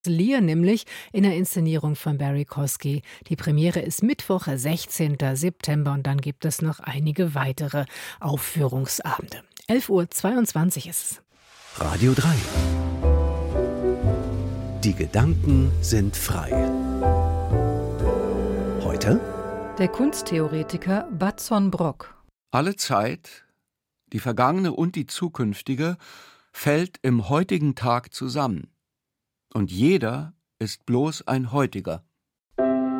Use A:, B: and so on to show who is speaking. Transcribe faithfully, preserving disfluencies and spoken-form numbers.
A: Lear nämlich in der Inszenierung von Barry Kosky. Die Premiere ist Mittwoch, sechzehnten September und dann gibt es noch einige weitere Aufführungsabende. elf Uhr zweiundzwanzig ist es.
B: Radio drei. Die Gedanken sind frei. Heute
C: der Kunsttheoretiker Batson Brock.
D: Alle Zeit, die vergangene und die zukünftige, fällt im heutigen Tag zusammen. Und jeder ist bloß ein Heutiger.